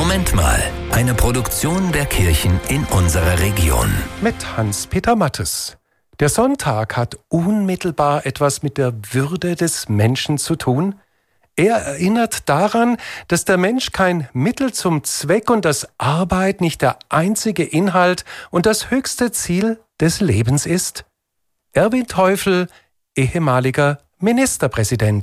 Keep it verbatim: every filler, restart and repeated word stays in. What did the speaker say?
Moment mal, eine Produktion der Kirchen in unserer Region. Mit Hans-Peter Mattes. Der Sonntag hat unmittelbar etwas mit der Würde des Menschen zu tun. Er erinnert daran, dass der Mensch kein Mittel zum Zweck und dass Arbeit nicht der einzige Inhalt und das höchste Ziel des Lebens ist. Erwin Teufel, ehemaliger Ministerpräsident.